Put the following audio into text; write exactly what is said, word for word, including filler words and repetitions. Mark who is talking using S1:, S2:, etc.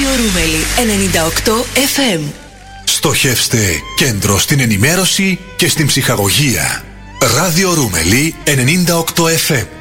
S1: Ράδιο Ρούμελι ενενήντα οκτώ εφ εμ.
S2: Στοχεύστε κέντρο στην ενημέρωση και στην ψυχαγωγία. Ράδιο Ρούμελι ενενήντα οκτώ εφ εμ.